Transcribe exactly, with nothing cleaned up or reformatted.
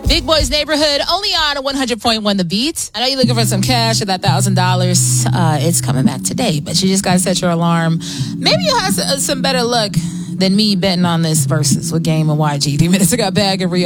Big Boy's Neighborhood, only on one hundred point one The Beat. I know you're looking for some cash or that one thousand dollars. Uh, it's coming back today, but you just got to set your alarm. Maybe you'll have some better luck than me betting on this versus with Game and Y G. Three minutes ago, Bag and Rio.